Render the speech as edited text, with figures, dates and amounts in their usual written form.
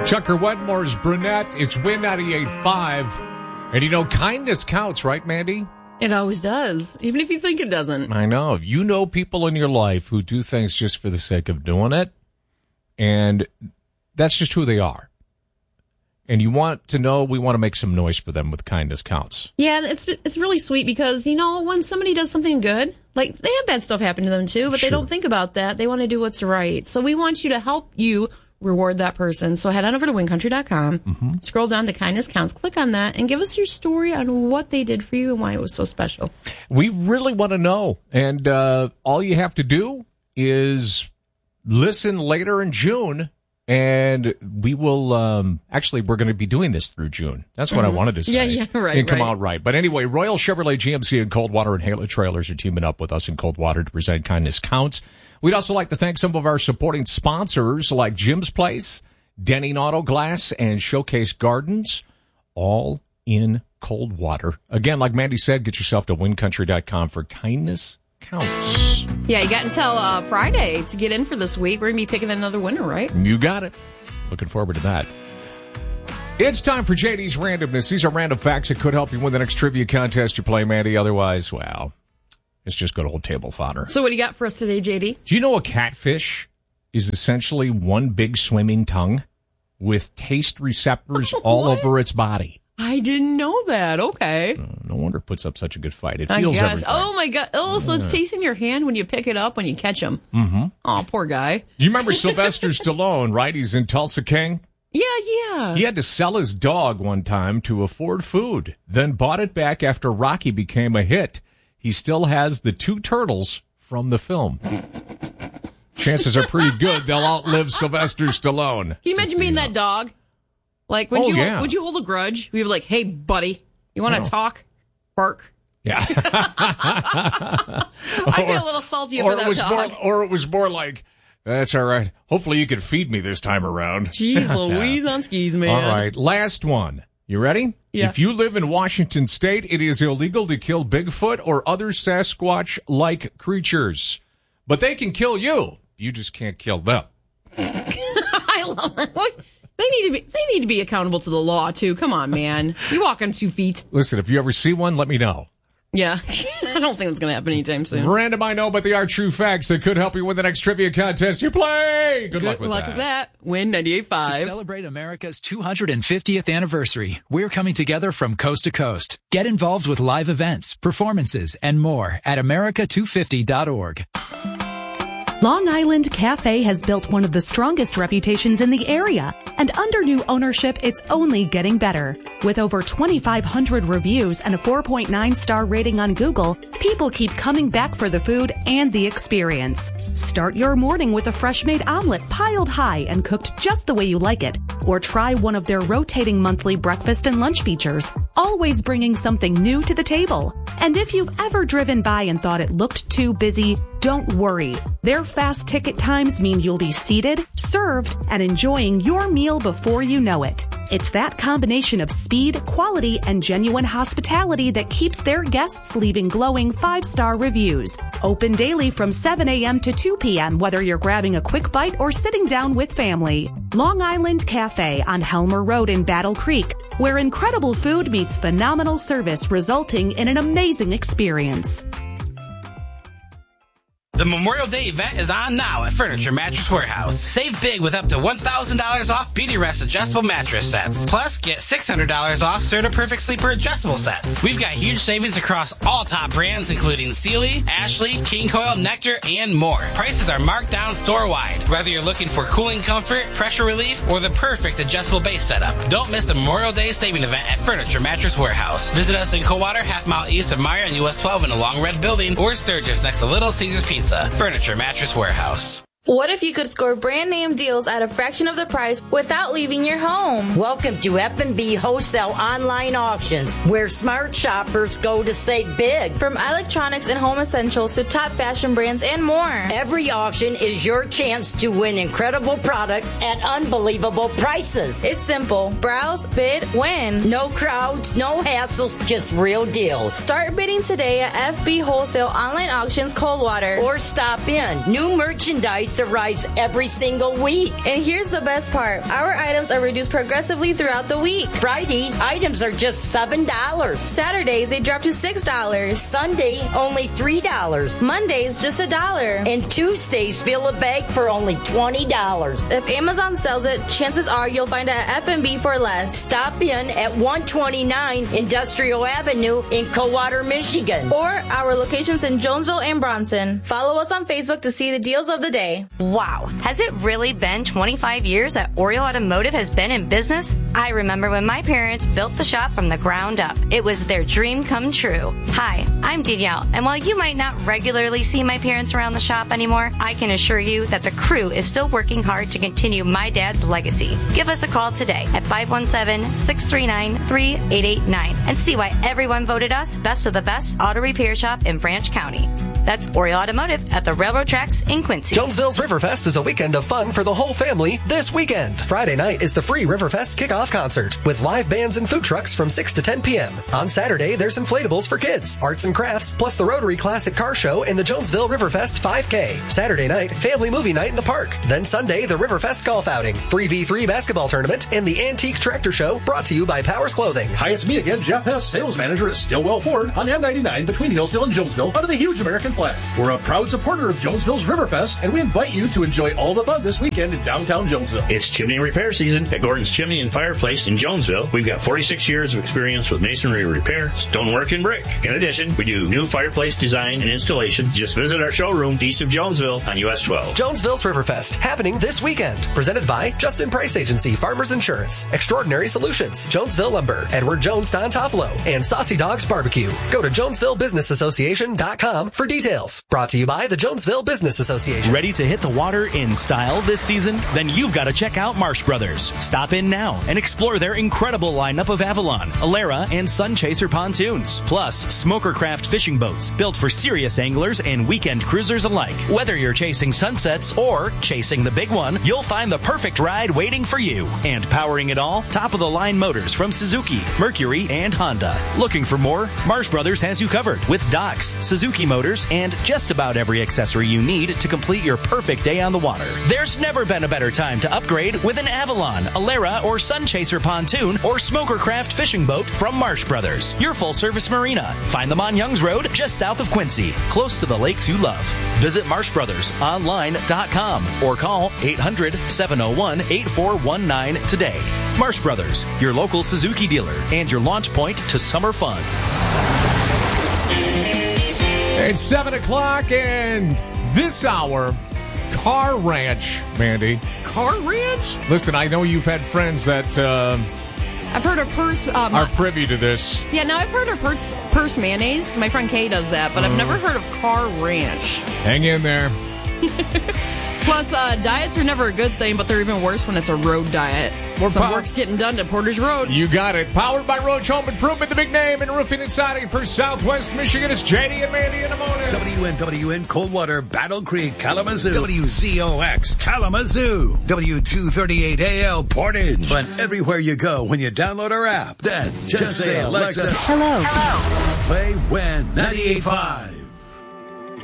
Chucker Wedmore's Brunette. It's Win 98.5. And kindness counts, right, Mandy? It always does, even if you think it doesn't. I know. You know people in your life who do things just for the sake of doing it, and that's just who they are. And we want to make some noise for them with Kindness Counts. Yeah, it's really sweet because, when somebody does something good, like they have bad stuff happen to them too, but they don't think about that. They want to do what's right. So we want you to help you reward that person. So head on over to wincountry.com, scroll down to Kindness Counts, click on that, and give us your story on what they did for you and why it was so special. We really want to know. And all you have to do is listen later in June. And we will, actually, we're going to be doing this through June. That's what I wanted to say. Yeah, right. And come out right. But anyway, Royal Chevrolet GMC and Coldwater and Halo Trailers are teaming up with us in Coldwater to present Kindness Counts. We'd also like to thank some of our supporting sponsors like Jim's Place, Denning Auto Glass, and Showcase Gardens, all in Coldwater. Again, like Mandy said, get yourself to wincountry.com for Kindness Counts. Yeah, you got until Friday to get in for this week. We're going to be picking another winner, right? You got it. Looking forward to that. It's time for JD's Randomness. These are random facts that could help you win the next trivia contest you play, Mandy. Otherwise, well, it's just good old table fodder. So what do you got for us today, JD? Do you know a catfish is essentially one big swimming tongue with taste receptors all over its body? I didn't know that. Okay. No wonder it puts up such a good fight. It feels everything. Oh, my God. Oh, so it's tasting your hand when you pick it up when you catch them. Mm-hmm. Oh, poor guy. Do you remember Sylvester Stallone, right? He's in Tulsa King. Yeah. He had to sell his dog one time to afford food, then bought it back after Rocky became a hit. He still has the two turtles from the film. Chances are pretty good they'll outlive Sylvester Stallone. Can you imagine being that dog? Like, would you hold a grudge? We'd be like, hey, buddy, you want to talk? Bark. Yeah. I'd be a little salty for that dog. Or it was more like, that's all right. Hopefully you can feed me this time around. Jeez Louise on skis, man. All right, last one. You ready? Yeah. If you live in Washington State, it is illegal to kill Bigfoot or other Sasquatch-like creatures. But they can kill you. You just can't kill them. I love it. They need to be accountable to the law, too. Come on, man. You walk on 2 feet. Listen, if you ever see one, let me know. Yeah. I don't think it's going to happen anytime soon. Random, I know, but they are true facts that could help you win the next trivia contest you play. Good luck with that. Win 98.5. To celebrate America's 250th anniversary, we're coming together from coast to coast. Get involved with live events, performances, and more at America250.org. Long Island Cafe has built one of the strongest reputations in the area, and under new ownership, it's only getting better. With over 2,500 reviews and a 4.9-star rating on Google, people keep coming back for the food and the experience. Start your morning with a fresh-made omelet piled high and cooked just the way you like it, or try one of their rotating monthly breakfast and lunch features, always bringing something new to the table. And if you've ever driven by and thought it looked too busy, don't worry. Their fast ticket times mean you'll be seated, served, and enjoying your meal before you know it. It's that combination of speed, quality, and genuine hospitality that keeps their guests leaving glowing 5-star reviews. Open daily from 7 a.m. to 2 p.m., whether you're grabbing a quick bite or sitting down with family. Long Island Cafe on Helmer Road in Battle Creek, where incredible food meets phenomenal service, resulting in an amazing experience. The Memorial Day event is on now at Furniture Mattress Warehouse. Save big with up to $1,000 off Beautyrest adjustable mattress sets. Plus, get $600 off Serta Perfect Sleeper adjustable sets. We've got huge savings across all top brands, including Sealy, Ashley, King Coil, Nectar, and more. Prices are marked down store-wide. Whether you're looking for cooling comfort, pressure relief, or the perfect adjustable base setup, don't miss the Memorial Day saving event at Furniture Mattress Warehouse. Visit us in Coldwater, half-mile east of Meyer on US 12 in the Long Red Building, or Sturgis next to Little Caesars Pizza. Furniture Mattress Warehouse. What if you could score brand name deals at a fraction of the price without leaving your home? Welcome to F&B Wholesale Online Auctions, where smart shoppers go to save big. From electronics and home essentials to top fashion brands and more. Every auction is your chance to win incredible products at unbelievable prices. It's simple. Browse, bid, win. No crowds, no hassles, just real deals. Start bidding today at FB Wholesale Online Auctions Coldwater. Or stop in. New merchandise price arrives every single week. And here's the best part. Our items are reduced progressively throughout the week. Friday, items are just $7. Saturdays, they drop to $6. Sunday, only $3. Mondays, just $1. And Tuesdays, fill a bag for only $20. If Amazon sells it, chances are you'll find it at F&B for less. Stop in at 129 Industrial Avenue in Coldwater, Michigan. Or our locations in Jonesville and Bronson. Follow us on Facebook to see the deals of the day. Wow, has it really been 25 years that Oriole Automotive has been in business? I remember when my parents built the shop from the ground up. It was their dream come true. Hi, I'm Danielle, and while you might not regularly see my parents around the shop anymore, I can assure you that the crew is still working hard to continue my dad's legacy. Give us a call today at 517-639-3889 and see why everyone voted us best of the best auto repair shop in Branch County. That's Oriole Automotive at the railroad tracks in Quincy. Jonesville's Riverfest is a weekend of fun for the whole family this weekend. Friday night is the free Riverfest kickoff concert with live bands and food trucks from 6 to 10 p.m. On Saturday, there's inflatables for kids, arts and crafts, plus the Rotary Classic Car Show and the Jonesville Riverfest 5K. Saturday night, family movie night in the park. Then Sunday, the Riverfest golf outing, 3v3 basketball tournament, and the Antique Tractor Show brought to you by Powers Clothing. Hi, it's me again, Jeff Hess, sales manager at Stillwell Ford on M99 between Hillsdale and Jonesville under the huge American flag. We're a proud supporter of Jonesville's Riverfest, and we invite you to enjoy all the fun this weekend in downtown Jonesville. It's chimney repair season at Gordon's Chimney and Fireplace in Jonesville. We've got 46 years of experience with masonry repair, stonework, and brick. In addition, we do new fireplace design and installation. Just visit our showroom east of Jonesville on US 12. Jonesville's Riverfest, happening this weekend. Presented by Justin Price Agency, Farmers Insurance, Extraordinary Solutions, Jonesville Lumber, Edward Jones Don Toffolo, and Saucy Dogs Barbecue. Go to JonesvilleBusinessAssociation.com for details. Brought to you by the Jonesville Business Association. Ready to hit the water in style this season? Then you've got to check out Marsh Brothers. Stop in now and explore their incredible lineup of Avalon, Alera, and Sunchaser pontoons. Plus, Smokercraft fishing boats built for serious anglers and weekend cruisers alike. Whether you're chasing sunsets or chasing the big one, you'll find the perfect ride waiting for you. And powering it all, top-of-the-line motors from Suzuki, Mercury, and Honda. Looking for more? Marsh Brothers has you covered with docks, Suzuki motors, and just about every accessory you need to complete your perfect day on the water. There's never been a better time to upgrade with an Avalon, Alera, or Sunchaser pontoon or Smokercraft fishing boat from Marsh Brothers, your full-service marina. Find them on Youngs Road, just south of Quincy, close to the lakes you love. Visit marshbrothersonline.com or call 800-701-8419 today. Marsh Brothers, your local Suzuki dealer and your launch point to summer fun. It's 7 o'clock, and this hour, Car Ranch, Mandy. Car Ranch? Listen, I know you've had friends that I've heard of purse. are privy to this. Yeah, now I've heard of purse mayonnaise. My friend Kay does that, but I've never heard of Car Ranch. Hang in there. Plus, diets are never a good thing, but they're even worse when it's a road diet. Some work's getting done to Porter's Road. You got it. Powered by Roach Home Improvement, the big name in roofing and siding for Southwest Michigan. It's JD and Mandy in the morning. WNWN Coldwater, Battle Creek, Kalamazoo. WZOX Kalamazoo. W238AL Portage. But everywhere you go when you download our app, then just say, Alexa, Hello. play WIN 98.5.